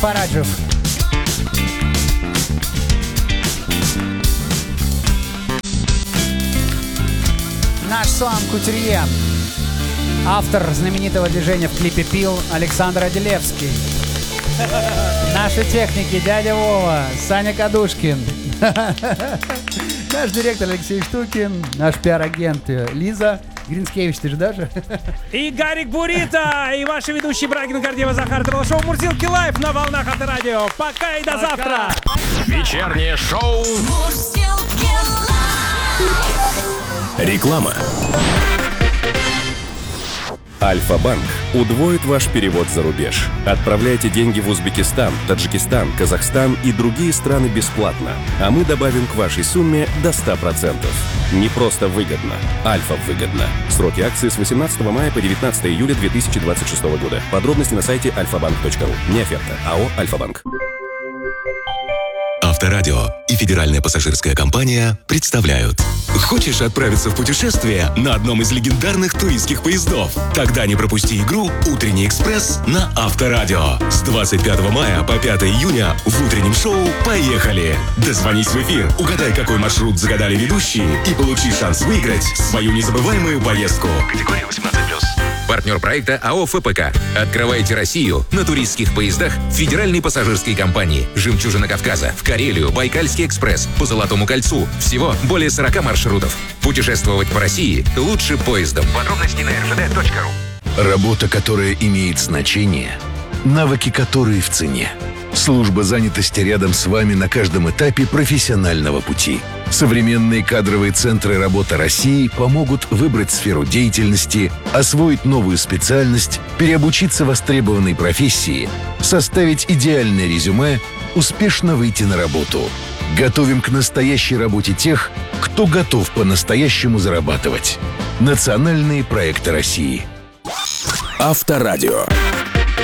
Фараджев. Наш сам Кутюрье. Автор знаменитого движения в клипе «Пил» Александр Аделевский. Наши техники дядя Вова, Саня Кадушкин. Наш директор Алексей Штукин. Наш пиар-агент Лиза Гринскевич, ты же даже? И Гарик Бурита, и ваши ведущие Брагин, Гордеева, Захар. Это было шоу «Мурзилки лайв» на волнах Авторадио. Пока и до завтра. Вечернее шоу «Мурзилки лайв». Реклама. Альфа-банк удвоит ваш перевод за рубеж. Отправляйте деньги в Узбекистан, Таджикистан, Казахстан и другие страны бесплатно. А мы добавим к вашей сумме до 100%. Не просто выгодно. Альфа-выгодно. Сроки акции с 18 мая по 19 июля 2026 года. Подробности на сайте alfabank.ru. Не оферта. АО «Альфа-банк». Авторадио и Федеральная пассажирская компания представляют. Хочешь отправиться в путешествие на одном из легендарных туристских поездов? Тогда не пропусти игру «Утренний экспресс» на Авторадио. С 25 мая по 5 июня в утреннем шоу «Поехали!». Дозвонись в эфир, угадай, какой маршрут загадали ведущие и получи шанс выиграть свою незабываемую поездку. Категория 18+. Партнер проекта АО «ФПК». Открывайте Россию на туристских поездах Федеральной пассажирской компании. «Жемчужина Кавказа», в Карелию, Байкальский экспресс, по Золотому кольцу. Всего более 40 маршрутов. Путешествовать по России лучше поездом. Подробности на rжd.ru. Работа, которая имеет значение, навыки, которые в цене. Служба занятости рядом с вами на каждом этапе профессионального пути. Современные кадровые центры работы России помогут выбрать сферу деятельности, освоить новую специальность, переобучиться востребованной профессии, составить идеальное резюме, успешно выйти на работу. Готовим к настоящей работе тех, кто готов по-настоящему зарабатывать. Национальные проекты России. Авторадио.